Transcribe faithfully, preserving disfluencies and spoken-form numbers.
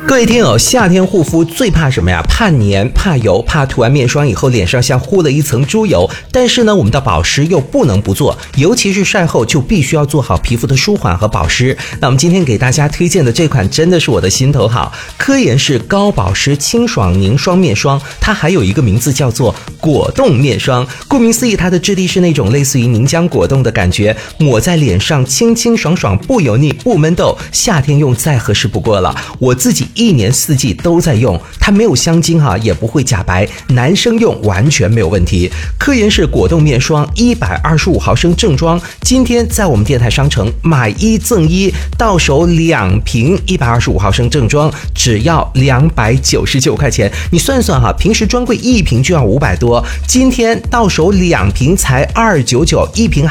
各位听友，夏天护肤最怕什么呀？怕黏、怕油、怕涂完面霜以后脸上像糊了一层猪油。但是呢，我们的保湿又不能不做，尤其是晒后就必须要做好皮肤的舒缓和保湿。那我们今天给大家推荐的这款真的是我的心头好，科颜氏高保湿清爽凝霜面霜，它还有一个名字叫做果冻面霜。顾名思义，它的质地是那种类似于凝浆果冻的感觉，抹在脸上清清爽爽，不油腻不闷痘，夏天用再合适不过了。我自己一年四季都在用，它没有香精哈、啊，也不会假白，男生用完全没有问题。科颜氏果冻面霜一百二十五毫升正装，今天在我们电台商城买一赠一，到手两瓶一百二十五毫升正装，只要两百九十九块钱。你算算哈，平时专柜一瓶就要五百多，今天到手两瓶才二百九十九，一瓶